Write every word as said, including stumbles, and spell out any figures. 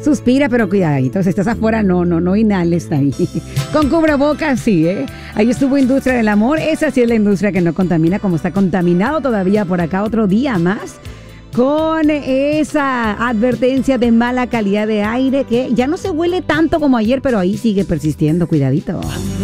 Suspira, pero cuidadito. Si estás afuera, no, no, no inhales ahí. Con cubrebocas, sí, ¿eh? Ahí estuvo Industria del Amor. Esa sí es la industria que no contamina, como está contaminado todavía por acá otro día más. Con esa advertencia de mala calidad de aire que ya no se huele tanto como ayer, pero ahí sigue persistiendo. Cuidadito.